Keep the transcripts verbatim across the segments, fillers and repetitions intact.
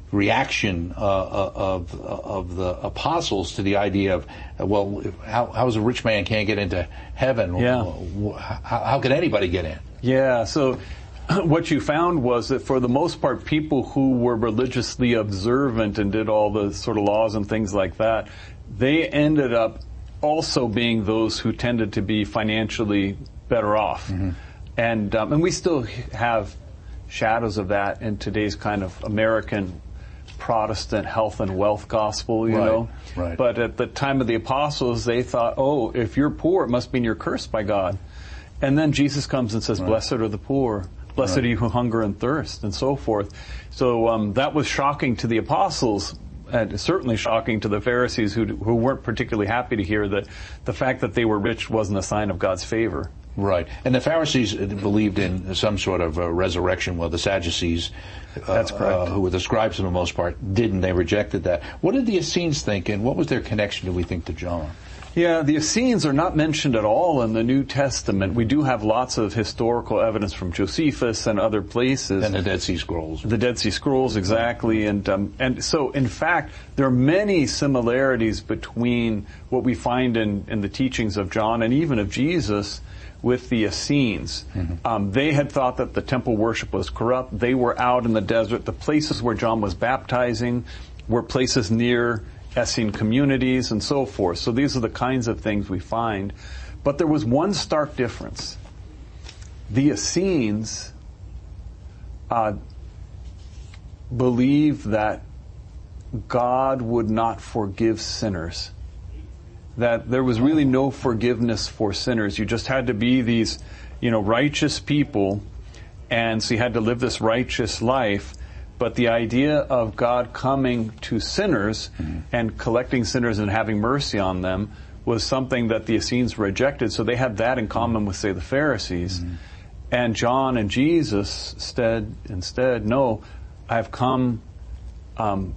reaction uh, of of the apostles to the idea of, well, how how is a rich man can't get into heaven? Yeah. How, how can anybody get in? Yeah. So what you found was that for the most part, people who were religiously observant and did all the sort of laws and things like that, they ended up also being those who tended to be financially better off. Mm-hmm. And um, and we still have shadows of that in today's kind of American Protestant health and wealth gospel, you right, know. Right. But at the time of the apostles, they thought, oh, if you're poor, it must mean you're cursed by God. And then Jesus comes and says, right. Blessed are the poor, blessed right. are you who hunger and thirst, and so forth. So um, that was shocking to the apostles, and certainly shocking to the Pharisees, who who weren't particularly happy to hear that the fact that they were rich wasn't a sign of God's favor. Right. And the Pharisees believed in some sort of uh, resurrection, while the Sadducees, uh, That's correct. Uh, who were the scribes for the most part, didn't. They rejected that. What did the Essenes think, and what was their connection, do we think, to John? Yeah, the Essenes are not mentioned at all in the New Testament. We do have lots of historical evidence from Josephus and other places. And the Dead Sea Scrolls. The Dead Sea Scrolls, exactly. And um, and so, in fact, there are many similarities between what we find in, in the teachings of John and even of Jesus with the Essenes. Mm-hmm. Um, they had thought that the temple worship was corrupt. They were out in the desert. The places where John was baptizing were places near Essene communities and so forth. So these are the kinds of things we find. But there was one stark difference. The Essenes uh, believed that God would not forgive sinners. That there was really no forgiveness for sinners. You just had to be these, you know, righteous people, and so you had to live this righteous life. But the idea of God coming to sinners mm-hmm. and collecting sinners and having mercy on them was something that the Essenes rejected. So they had that in common with, say, the Pharisees. Mm-hmm. And John and Jesus instead, instead, no, I have come, um,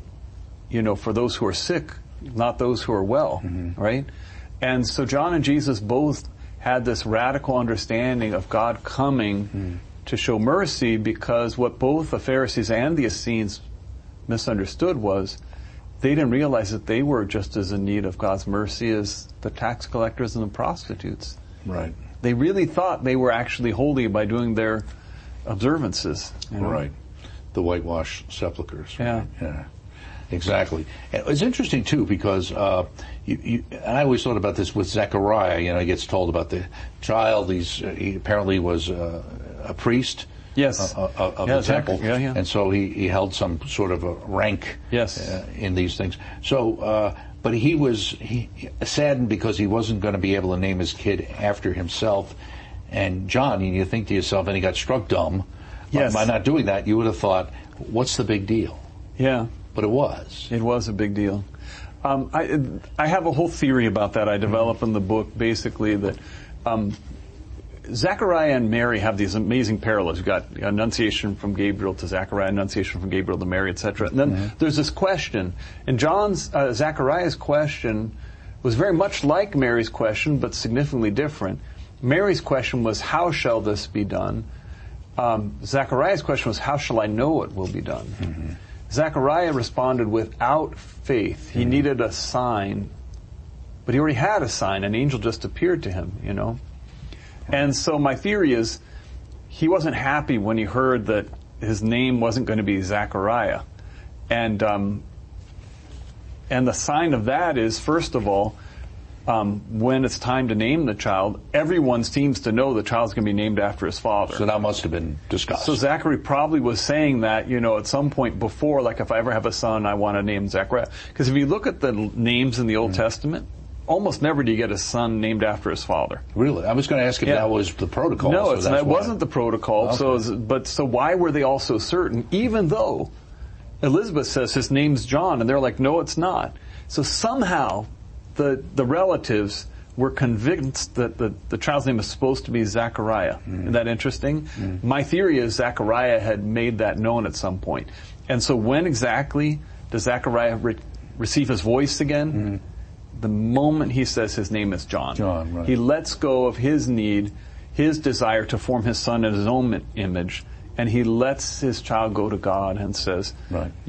you know, for those who are sick, not those who are well, mm-hmm. right? And so John and Jesus both had this radical understanding of God coming mm-hmm. to show mercy, because what both the Pharisees and the Essenes misunderstood was they didn't realize that they were just as in need of God's mercy as the tax collectors and the prostitutes. Right. They really thought they were actually holy by doing their observances. You know? Right. The whitewashed sepulchres. Right? Yeah. Yeah. Exactly. It's interesting too, because uh, you, you, and I always thought about this with Zechariah. You know, he gets told about the child. He's uh, he apparently was uh, a priest. Yes. Uh, uh, of yeah, the temple. Yeah, yeah. And so he, he held some sort of a rank. Yes. Uh, in these things. So, uh, but he was he, saddened because he wasn't going to be able to name his kid after himself. And John, you think to yourself, and he got struck dumb. Yes. By not doing that, you would have thought, what's the big deal? Yeah. But it was. It was a big deal. Um, I, I have a whole theory about that I develop mm-hmm. in the book, basically, that um, Zechariah and Mary have these amazing parallels. You've got Annunciation from Gabriel to Zechariah, Annunciation from Gabriel to Mary, et cetera. And then mm-hmm. there's this question. And John's, uh, Zechariah's question was very much like Mary's question, but significantly different. Mary's question was, how shall this be done? Um, Zechariah's question was, how shall I know it will be done? Mm-hmm. Zechariah responded without faith. He mm-hmm. needed a sign, but he already had a sign. An angel just appeared to him, you know. And so my theory is he wasn't happy when he heard that his name wasn't going to be Zechariah. And um, and the sign of that is, first of all, Um, when it's time to name the child, everyone seems to know the child's going to be named after his father. So that must have been discussed. So Zachary probably was saying that, you know, at some point before, like, if I ever have a son, I want to name Zechariah. Because if you look at the names in the Old mm-hmm. Testament, almost never do you get a son named after his father. Really? I was going to ask if yeah. that was the protocol. No, so it's, that's that why. wasn't the protocol. Okay. So, but so why were they all so certain? Even though Elizabeth says his name's John, and they're like, no, it's not. So somehow the the relatives were convinced that the, the child's name is supposed to be Zechariah. Mm. Isn't that interesting? Mm. My theory is Zechariah had made that known at some point. And so when exactly does Zechariah re- receive his voice again? Mm. The moment he says his name is John. John, right. He lets go of his need, his desire to form his son in his own image, and he lets his child go to God and says, right.